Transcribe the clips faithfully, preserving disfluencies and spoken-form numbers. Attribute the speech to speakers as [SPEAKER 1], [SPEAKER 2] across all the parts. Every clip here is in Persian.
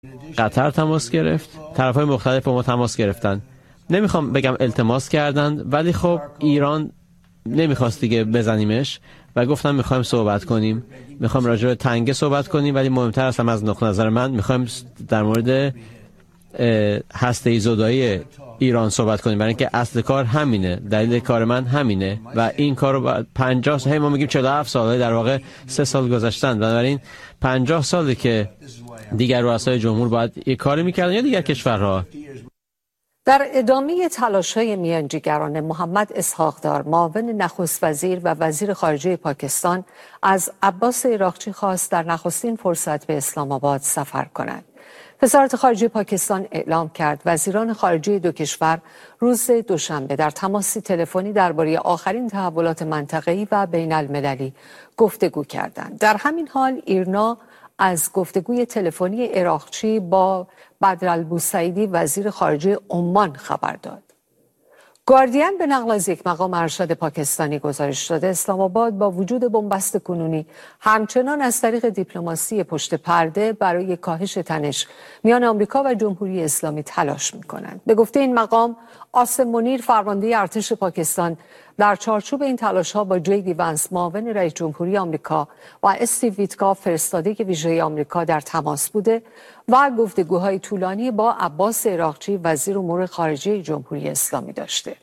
[SPEAKER 1] قطر تماس گرفت، طرف‌های مختلف با ما تماس گرفتن. نمیخوام بگم التماس کردند، ولی خب ایران نمیخواست دیگه بزنیمش و گفتم میخوایم صحبت کنیم، میخوایم راجع به تنگه صحبت کنیم، ولی مهمتر اصلا از نقطه نظر من میخوایم در مورد هسته‌ای زدایی ایران صحبت کنیم، برای اینکه اصل کار همینه، دلیل کار من همینه و این کار رو بعد پنجاه سال، ما میگیم چهل و هفت ساله، در واقع سه سال گذشتن، بنابراین پنجاه ساله که دیگر رؤسای جمهور باید یک کاری میکردن یا دیگر کشورها.
[SPEAKER 2] در ادامه تلاش‌های میانجیگران، محمد اسحاق‌دار، معاون نخست وزیر و وزیر خارجه پاکستان، از عباس عراقچی خواست در نخستین فرصت به اسلام آباد سفر کند. وزارت خارجه پاکستان اعلام کرد وزیران خارجه دو کشور روز دوشنبه در تماسی تلفنی درباره آخرین تحولات منطقه‌ای و بین المللی گفتگو کردند. در همین حال ایرنا از گفتگوی تلفنی عراقچی با بدرالبوسعیدی وزیر خارجه عمان خبر داد. گاردین به نقل از یک مقام ارشد پاکستانی گزارش داده اسلام آباد با وجود بنبست کنونی همچنان از طریق دیپلماسی پشت پرده برای کاهش تنش میان آمریکا و جمهوری اسلامی تلاش می‌کنند. به گفته این مقام، عاصم منیر فرمانده ارتش پاکستان در چارچوب این تلاش‌ها با جی دی ونس معاون رئیس جمهوری آمریکا و استیو ویتکاف فرستاده ویژه آمریکا در تماس بوده و گفتگوهای طولانی با عباس عراقچی وزیر امور خارجه جمهوری اسلامی داشته.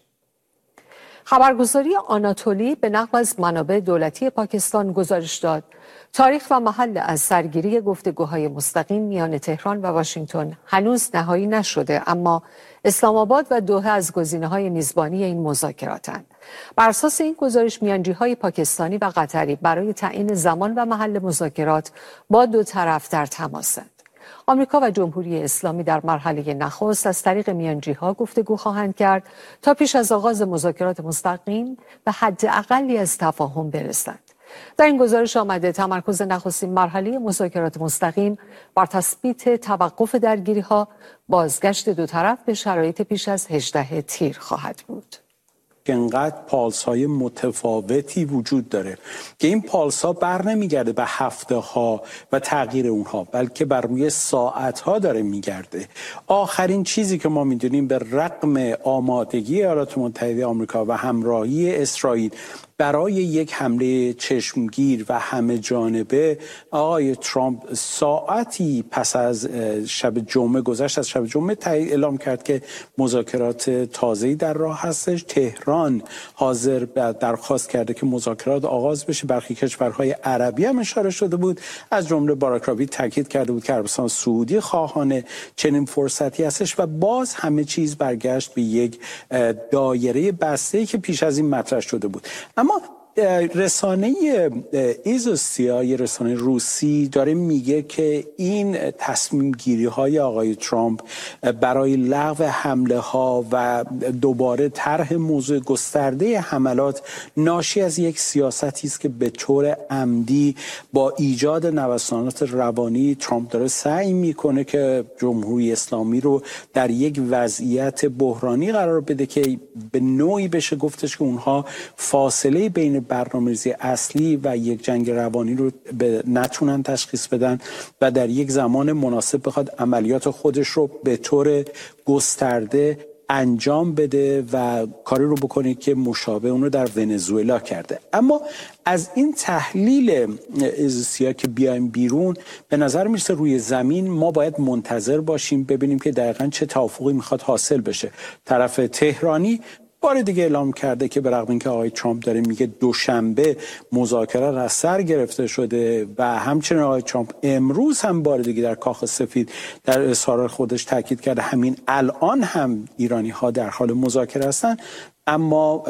[SPEAKER 2] خبرگزاری آناتولی به نقل از منابع دولتی پاکستان گزارش داد تاریخ و محل از سرگیری گفتگوهای مستقیم میان تهران و واشنگتن هنوز نهایی نشده، اما اسلام آباد و دوحه از گزینه‌های میزبانی این مذاکراتند. بر اساس این گزارش میانجی‌های پاکستانی و قطری برای تعیین زمان و محل مذاکرات با دو طرف در تماسند. آمریکا و جمهوری اسلامی در مرحله نخست از طریق میانجی‌ها گفتگو خواهند کرد تا پیش از آغاز مذاکرات مستقیم به حد اقلی از تفاهم برسند. در این گزارش آمده تمرکز نخستین مرحله مذاکرات مستقیم بر تثبیت توقف درگیری‌ها، بازگشت دو طرف به شرایط پیش از هجدهم تیر خواهد بود.
[SPEAKER 3] انقدر پالس های متفاوتی وجود داره که این پالس ها بر نمیگرده به هفته ها و تغییر اونها، بلکه بر روی ساعت ها داره میگرده. آخرین چیزی که ما میدونیم به رغم آمادگی ایالات متحده آمریکا و همراهی اسرائیل برای یک حمله چشمگیر و همه جانبه، آقای ترامپ ساعتی پس از شب جمعه گذشت از شب جمعه اعلام کرد که مذاکرات تازه‌ای در راه هستش. تهران حاضر به درخواست کرده که مذاکرات آغاز بشه. برخی کشورهای عربی هم اشاره شده بود، از جمله باراک رابی تاکید کرده بود که عربستان سعودی خواهان چنین فرصتی هستش و باز همه چیز برگشت به یک دایره بسته‌ای که پیش از این مطرح شده بود. اما رسانه ایزوستیا، یه رسانه روسی، داره میگه که این تصمیم گیری های آقای ترامپ برای لغو حمله ها و دوباره طرح موضوع گسترده حملات ناشی از یک سیاستی است که به طور عمدی با ایجاد نوسانات روانی ترامپ داره سعی میکنه که جمهوری اسلامی رو در یک وضعیت بحرانی قرار بده که به نوعی بشه گفتش که اونها فاصله بین برنامه‌ریزی اصلی و یک جنگ روانی رو به نتونن تشخیص بدن و در یک زمان مناسب بخواد عملیات خودش رو به طور گسترده انجام بده و کاری رو بکنه که مشابه اون رو در ونزوئلا کرده. اما از این تحلیل ایزوستیا که بیایم بیرون، به نظر میرسه روی زمین ما باید منتظر باشیم ببینیم که دقیقاً چه توافقی میخواد حاصل بشه. طرف تهرانی بار دیگه اعلام کرده که به رغم اینکه آقای ترامپ داره میگه دوشنبه مذاکرات از سر گرفته شده و همچنین آقای ترامپ امروز هم بار دیگه در کاخ سفید در اظهار خودش تاکید کرده همین الان هم ایرانی ها در حال مذاکره هستن، اما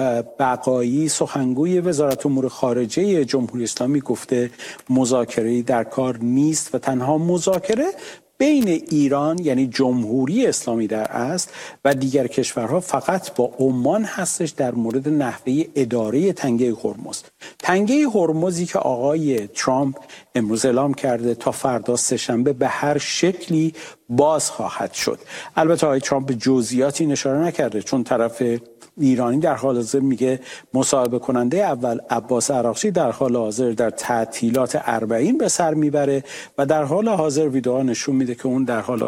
[SPEAKER 3] بقایی سخنگوی وزارت امور خارجه جمهوری اسلامی گفته مذاکره‌ای در کار نیست و تنها مذاکره بین ایران یعنی جمهوری اسلامی در اصل و دیگر کشورها فقط با عمان هستش در مورد نحوه اداره تنگه هرمز. تنگه هرمزی که آقای ترامپ امروز اعلام کرده تا فردا سه‌شنبه به هر شکلی باز خواهد شد. البته آقای ترامپ به جزئیاتی اشاره نکرده، چون طرف ایرانی در حال حاضر میگه مصاحبه کننده اول عباس عراقچی در حال حاضر در تعطیلات اربعین به سر میبره و در حال حاضر ویدئوها نشون میده میده که اون در حال